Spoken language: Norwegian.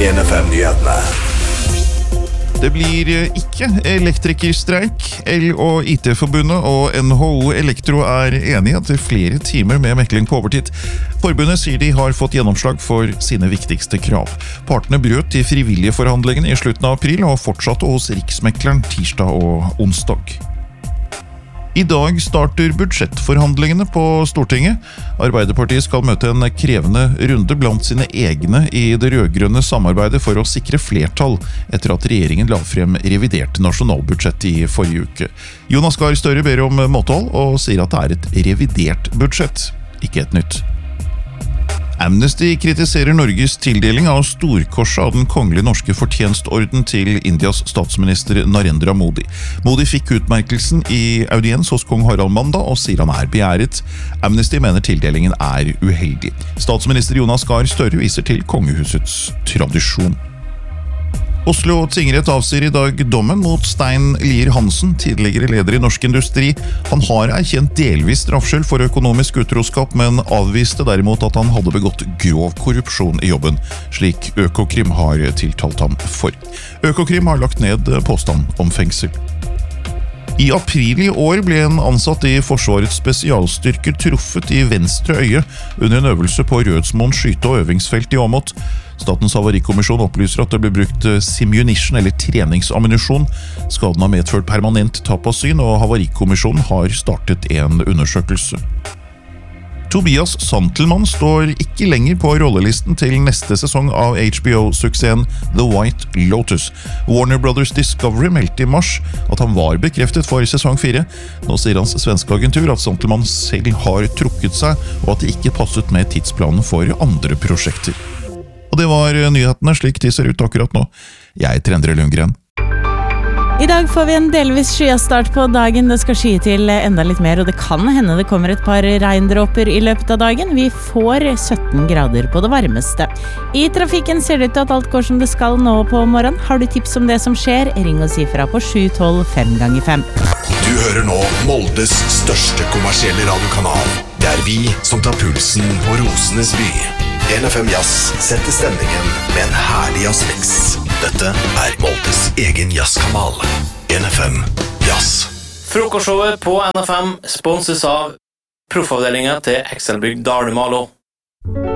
1FM-nyhetene. Det blir ikke elektrikerstreik. El- og IT-forbundet og NHO Elektro enige etter flere timer med mekling på overtid. Forbundet sier de har fått gjennomslag for sine viktigste krav. Partene brøt de frivillige forhandlingene i slutten av april og fortsatte hos Riksmekleren tirsdag og onsdag. I dag starter budsjettforhandlingene på Stortinget. Arbeiderpartiet skal møte en krevende runde blant sine egne i det rødgrønne samarbeidet for å sikre flertall etter at regjeringen la frem revidert nasjonalbudsjett i forrige uke. Jonas Gahr Støre ber om måtehold og sier at det et revidert budsjett, ikke et nytt. Amnesty kritiserer Norges tildeling av Storkorset av den kongelige norske fortjenstorden til Indias statsminister Narendra Modi. Modi fikk utmerkelsen i audiens hos kong Harald mandag og sier han begjæret. Amnesty mener tildelingen uheldig. Statsminister Jonas Gahr Støre viser til kongehusets tradisjon. Oslo tingrett avsier i dag dommen mot Stein Lier Hansen, tidligere leder i Norsk Industri. Han har erkjent delvis straffskyld for økonomisk utroskap, men avviste derimot at han hadde begått grov korrupsjon i jobben, slik Økokrim har tiltalt ham for. Økokrim har lagt ned påstand om fengsel. I april i år ble en ansatt i Forsvarets spesialstyrker truffet i venstre øye under en øvelse på Rødsmoen skyte- og øvingsfelt i Åmot. Statens havarikommisjon opplyser at det ble brukt simunition eller treningsammunisjon. Skaden har medført permanent tap av syn, og havarikommisjonen har startet en undersøkelse. Tobias Santelmann står ikke lenger på rollelisten til neste sesong av HBO-suksessen The White Lotus. Warner Brothers Discovery meldte i mars at han var bekreftet for sesong 4. Nå sier hans svenske agentur at Santelmann selv har trukket seg, og at det ikke passet med tidsplanen for andre prosjekter. Og det var nyhetene slik de ser ut akkurat nå. Jeg heter Endre Lundgren. I dag får vi en delvis skyastart på dagen. Det skal skye til enda litt mer, og det kan hende det kommer et par regndråper i løpet av dagen. Vi får 17 grader på det varmeste. I trafikken ser det ut til at alt går som det skal nå på morgenen. Har du tips om det som skjer, ring og si fra på 712 5x5. Du hører nå Moldes største kommersielle radiokanal. Det vi som tar pulsen på Rosenes by. 1FM Jazz setter stemningen med en herlig jazzmix. Dette Moldes egen jazzkanal. 1FM Jazz. Frokostshowet på NFM sponses av proffavdelingen til Excelbygg Dalmalo.